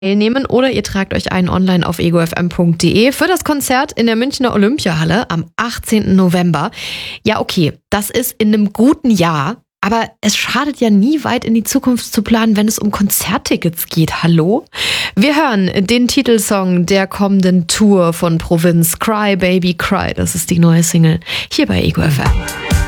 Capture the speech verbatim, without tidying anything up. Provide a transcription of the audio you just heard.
teilnehmen oder ihr tragt euch ein online auf ego f m punkt d e für das Konzert in der Münchner Olympiahalle am achtzehnten November. Ja, okay, das ist in einem guten Jahr, aber es schadet ja nie, weit in die Zukunft zu planen, wenn es um Konzerttickets geht. Hallo? Wir hören den Titelsong der kommenden Tour von Provinz, Cry Baby Cry. Das ist die neue Single hier bei Ego F M.